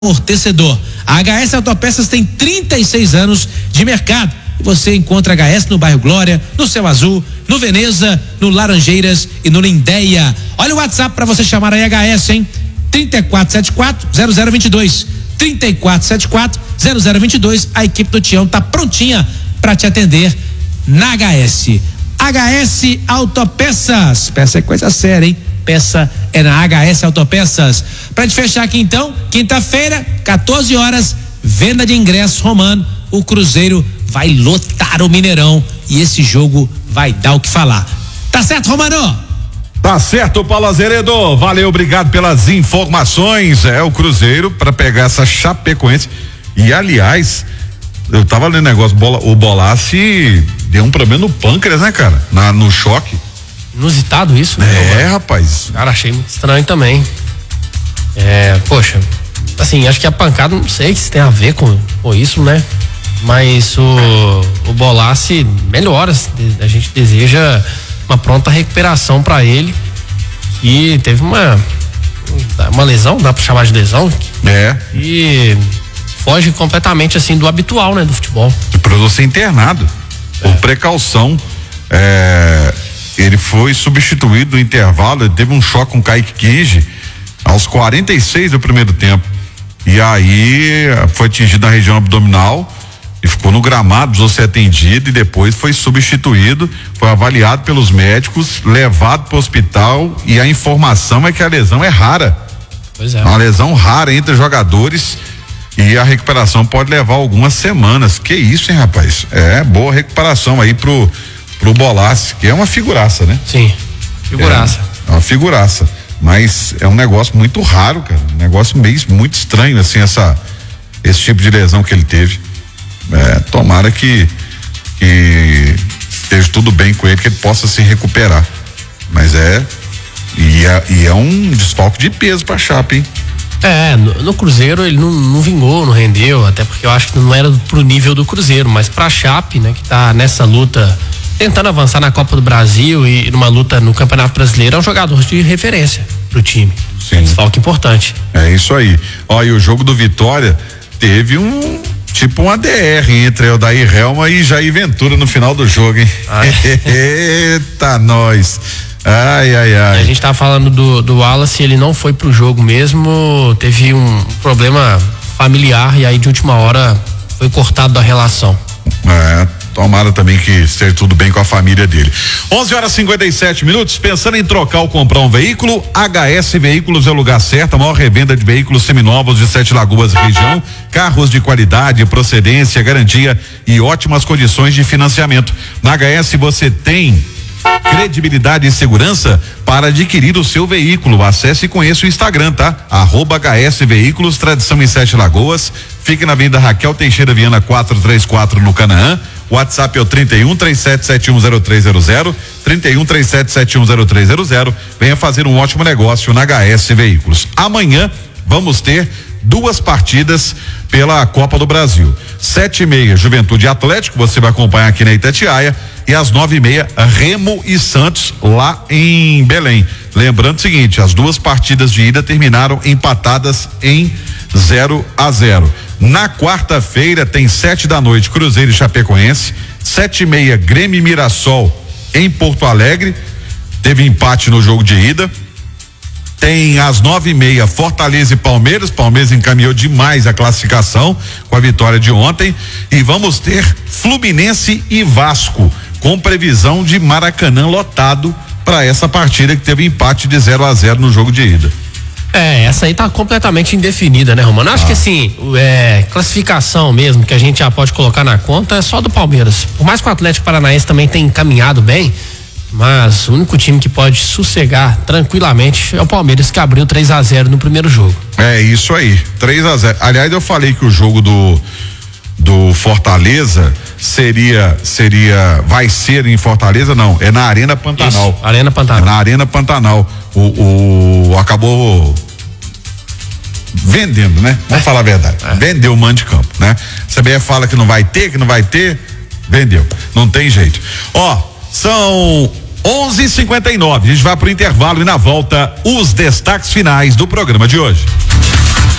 amortecedor. A HS Autopeças tem 36 anos de mercado. E você encontra HS no bairro Glória, no Céu Azul, no Veneza, no Laranjeiras e no Lindéia. Olha o WhatsApp para você chamar aí HS, hein? 3474-0022. 3474-0022. A equipe do Tião tá prontinha para te atender na HS. HS Autopeças. Peça é coisa séria, hein? Peça é na HS Autopeças. Pra gente fechar aqui então, quinta-feira, 14 horas, venda de ingresso, Romano. O Cruzeiro vai lotar o Mineirão e esse jogo vai dar o que falar. Tá certo, Romano? Tá certo, Paulo Azeredo. Valeu, obrigado pelas informações. É o Cruzeiro para pegar essa Chapecoense. E aliás, eu tava lendo negócio, o Bolassi deu um problema no pâncreas, né, cara? No choque. Inusitado isso, né? Rapaz. Cara, achei muito estranho também. Poxa, assim, acho que a pancada, não sei se tem a ver com isso, né? Mas o Bolassi melhoras, a gente deseja uma pronta recuperação para ele, e teve uma lesão, dá para chamar de lesão? E foge completamente assim do habitual, né, do futebol. Precisou ser internado por precaução. Ele foi substituído no intervalo, ele teve um choque com o Kaique Kinge aos 46 do primeiro tempo, e aí foi atingido na região abdominal e ficou no gramado, precisou ser atendido e depois foi substituído, foi avaliado pelos médicos, levado para o hospital, e a informação é que a lesão é rara. Pois é. Uma lesão rara entre jogadores, e a recuperação pode levar algumas semanas. Que isso, hein, rapaz? Boa recuperação aí pro Bolassi, que é uma figuraça, né? Sim, figuraça. É uma figuraça, mas é um negócio muito raro, cara, um negócio muito estranho, assim, esse tipo de lesão que ele teve. Tomara que esteja tudo bem com ele, que ele possa se recuperar, mas é um desfalque de peso pra Chape, hein? No Cruzeiro ele não vingou, não rendeu, até porque eu acho que não era pro nível do Cruzeiro, mas pra Chape, né, que tá nessa luta, tentando avançar na Copa do Brasil e numa luta no Campeonato Brasileiro, é um jogador de referência pro time. Sim. Um desfalque importante. É isso aí. E o jogo do Vitória teve um ADR entre Odair Helma e Jair Ventura no final do jogo, hein? Eita, nós. Ai. A gente tava falando do Wallace, ele não foi pro jogo mesmo, teve um problema familiar e aí de última hora foi cortado da relação. Tomara também que esteja tudo bem com a família dele. 11h57. Pensando em trocar ou comprar um veículo? HS Veículos é o lugar certo. A maior revenda de veículos seminovos de Sete Lagoas e região. Carros de qualidade, procedência, garantia e ótimas condições de financiamento. Na HS você tem credibilidade e segurança para adquirir o seu veículo. Acesse e conheça o Instagram, tá? @HS Veículos, tradição em Sete Lagoas. Fique na Avenida Raquel Teixeira Viana 434 no Canaã. O WhatsApp é o 3137710300, 3137710300. Venha fazer um ótimo negócio na HS Veículos. Amanhã vamos ter 2 partidas pela Copa do Brasil. 7h30, Juventude Atlético, você vai acompanhar aqui na Itatiaia, e às 9h30, Remo e Santos lá em Belém. Lembrando o seguinte, as 2 partidas de ida terminaram empatadas em 0-0. Na quarta-feira tem 7h, Cruzeiro e Chapecoense. 7h30, Grêmio e Mirassol em Porto Alegre. Teve empate no jogo de ida. Tem às 9h30, Fortaleza e Palmeiras. Palmeiras encaminhou demais a classificação com a vitória de ontem. E vamos ter Fluminense e Vasco, com previsão de Maracanã lotado para essa partida que teve empate de 0-0 no jogo de ida. Essa aí tá completamente indefinida, né, Romano? Acho que assim, classificação mesmo, que a gente já pode colocar na conta, é só do Palmeiras. Por mais que o Atlético Paranaense também tenha encaminhado bem, mas o único time que pode sossegar tranquilamente é o Palmeiras, que abriu 3-0 no primeiro jogo. Isso aí, 3-0. Aliás, eu falei que o jogo do Fortaleza vai ser em Fortaleza, não, é na Arena Pantanal. Isso, Arena Pantanal. Na Arena Pantanal. Acabou vendendo, né? Vamos falar a verdade. Vendeu o mando de campo, né? A CBF fala que não vai ter, vendeu. Não tem jeito. São 11h59. A gente vai pro intervalo e na volta os destaques finais do programa de hoje.